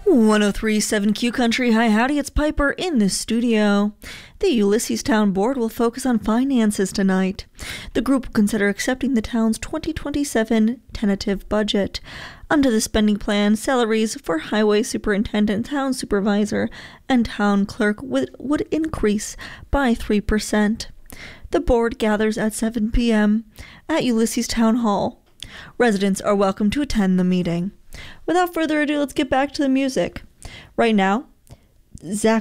1037 Q Country. Hi, howdy, it's Piper in the studio. The Ulysses Town Board will focus on finances tonight. The group will consider accepting the town's 2027 tentative budget. Under the spending plan, salaries for highway superintendent, town supervisor, and town clerk would increase by 3%. The board gathers at 7 p.m. at Ulysses Town Hall. Residents are welcome to attend the meeting. Without further ado, let's get back to the music. Right now, Zach